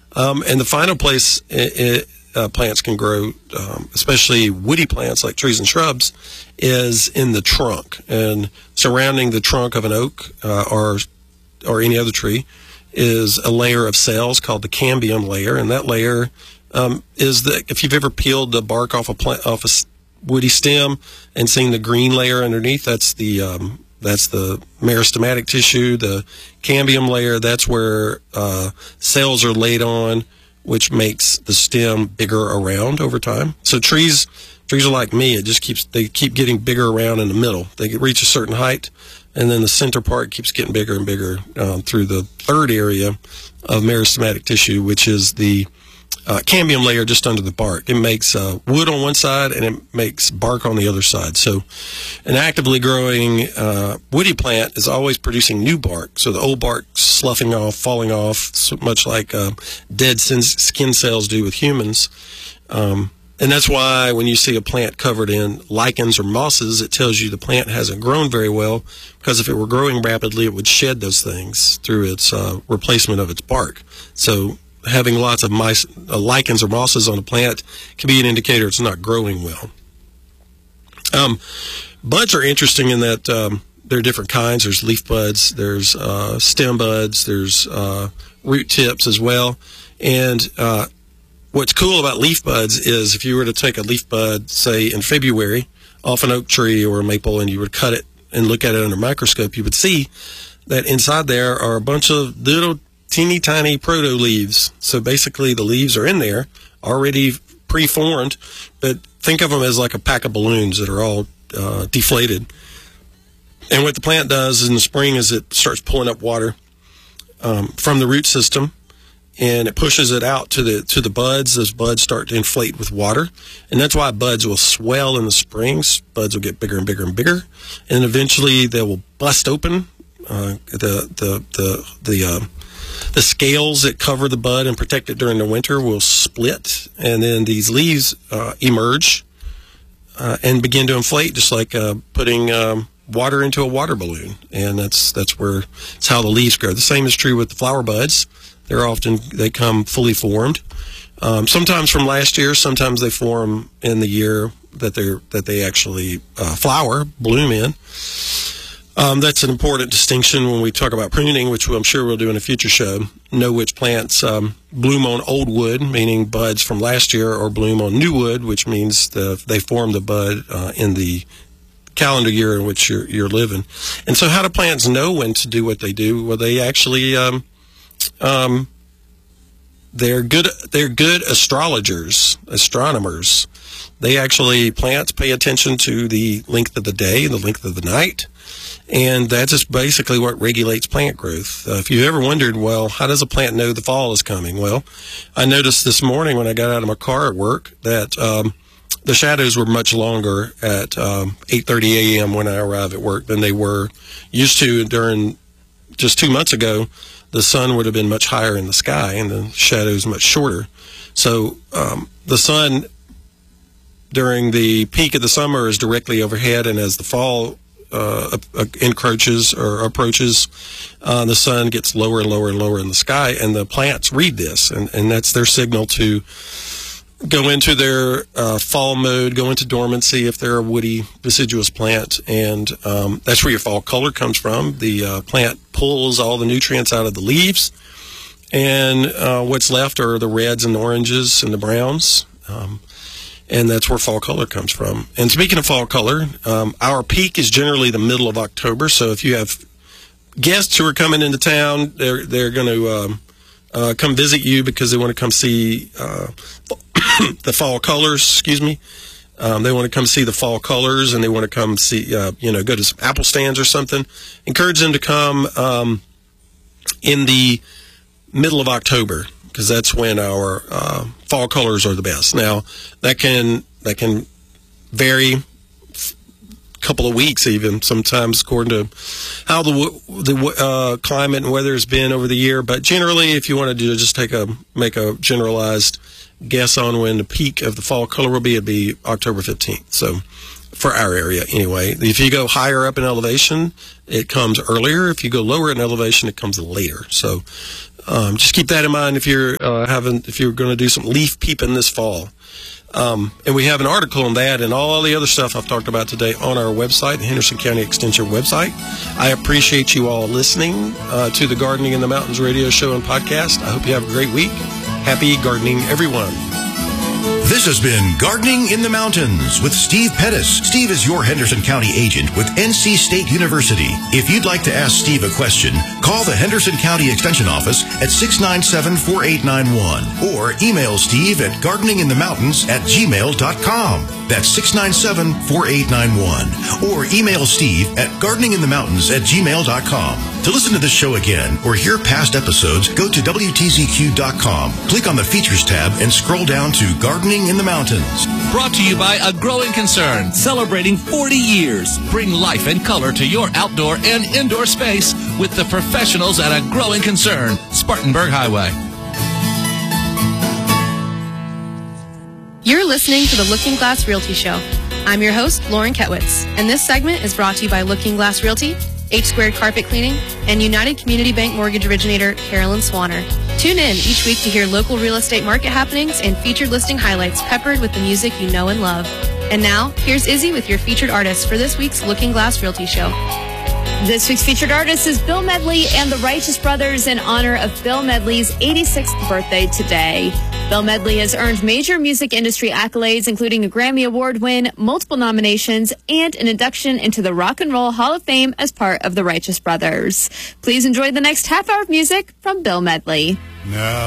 And the final place plants can grow, especially woody plants like trees and shrubs, is in the trunk. And surrounding the trunk of an oak or any other tree is a layer of cells called the cambium layer, and that layer is if you've ever peeled the bark off a woody stem and seen the green layer underneath, that's the meristematic tissue. The cambium layer, that's where cells are laid on, which makes the stem bigger around over time. So trees are like me. They keep getting bigger around in the middle. They reach a certain height, and then the center part keeps getting bigger and bigger through the third area of meristematic tissue, which is the cambium layer just under the bark. It makes wood on one side and it makes bark on the other side. So an actively growing woody plant is always producing new bark. So the old bark sloughing off, falling off, so much like dead skin cells do with humans. And that's why when you see a plant covered in lichens or mosses, it tells you the plant hasn't grown very well, because if it were growing rapidly, it would shed those things through its replacement of its bark. So having lots of lichens or mosses on a plant can be an indicator it's not growing well. Buds are interesting in that there are different kinds. There's leaf buds, there's stem buds, there's root tips as well. And what's cool about leaf buds is if you were to take a leaf bud, say in February, off an oak tree or a maple, and you would cut it and look at it under a microscope, you would see that inside there are a bunch of little teeny tiny proto leaves. So basically the leaves are in there already pre-formed, but think of them as like a pack of balloons that are all deflated. And what the plant does in the spring is it starts pulling up water from the root system, and it pushes it out to the buds. Those buds start to inflate with water, and that's why buds will swell in the springs. Buds will get bigger and bigger and bigger, and eventually they will bust open. The scales that cover the bud and protect it during the winter will split, and then these leaves emerge and begin to inflate, just like putting water into a water balloon. And that's how the leaves grow. The same is true with the flower buds. They come fully formed. Sometimes from last year, sometimes they form in the year that they actually bloom in. That's an important distinction when we talk about pruning, which I'm sure we'll do in a future show. Know which plants bloom on old wood, meaning buds from last year, or bloom on new wood, which means they form the bud in the calendar year in which you're living. And so how do plants know when to do what they do? Well, they actually they're good astronomers. Plants pay attention to the length of the day and the length of the night. And that's just basically what regulates plant growth. If you've ever wondered, well, how does a plant know the fall is coming? Well, I noticed this morning when I got out of my car at work that the shadows were much longer at 8:30 a.m. when I arrived at work than they were used to. During just 2 months ago, the sun would have been much higher in the sky and the shadows much shorter. So the sun during the peak of the summer is directly overhead, and as the fall encroaches or approaches, the sun gets lower and lower and lower in the sky, and the plants read this, and that's their signal to go into their fall mode, go into dormancy if they're a woody deciduous plant, and that's where your fall color comes from. The plant pulls all the nutrients out of the leaves, and what's left are the reds and oranges and the browns. And that's where fall color comes from. And speaking of fall color, our peak is generally the middle of October. So if you have guests who are coming into town, they're going to come visit you because they want to come see the fall colors. Excuse me. They want to come see the fall colors, and they want to come see, go to some apple stands or something. Encourage them to come in the middle of October, because that's when our fall colors are the best. Now, that can vary a couple of weeks even, sometimes according to how the climate and weather has been over the year. But generally, if you want to just make a generalized guess on when the peak of the fall color will be, it'd be October 15th. So for our area anyway. If you go higher up in elevation, it comes earlier. If you go lower in elevation, it comes later. So Just keep that in mind if you're going to do some leaf peeping this fall. And we have an article on that and all the other stuff I've talked about today on our website, the Henderson County Extension website. I appreciate you all listening to the Gardening in the Mountains radio show and podcast. I hope you have a great week. Happy gardening, everyone. This has been Gardening in the Mountains with Steve Pettis. Steve is your Henderson County agent with NC State University. If you'd like to ask Steve a question, call the Henderson County Extension Office at 697-4891 or email Steve at gardeninginthemountains@gmail.com. That's 697-4891 or email Steve at gardeninginthemountains@gmail.com. To listen to this show again or hear past episodes, go to WTZQ.com, click on the Features tab, and scroll down to Gardening in the Mountains. Brought to you by A Growing Concern, celebrating 40 years. Bring life and color to your outdoor and indoor space with the professionals at A Growing Concern, Spartanburg Highway. You're listening to the Looking Glass Realty Show. I'm your host, Lauren Ketwitz, and this segment is brought to you by Looking Glass Realty, H Squared Carpet Cleaning, and United Community Bank Mortgage Originator Carolyn Swanner. Tune in each week to hear local real estate market happenings and featured listing highlights peppered with the music you know and love. And now, here's Izzy with your featured artist for this week's Looking Glass Realty Show. This week's featured artist is Bill Medley and the Righteous Brothers in honor of Bill Medley's 86th birthday today. Bill Medley has earned major music industry accolades, including a Grammy Award win, multiple nominations, and an induction into the Rock and Roll Hall of Fame as part of the Righteous Brothers. Please enjoy the next half hour of music from Bill Medley. Now